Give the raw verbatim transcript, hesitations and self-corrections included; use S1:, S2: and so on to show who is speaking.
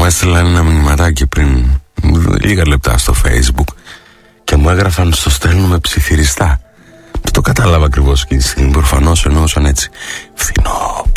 S1: μου έστειλαν ένα μηνυματάκι πριν λίγα λεπτά στο Facebook και μου έγραφαν στο στέλνουμε ψιθυριστά. Δεν το κατάλαβα ακριβώς εκείνη τη στιγμή. Προφανώς εννοούσαν έτσι φθηνό,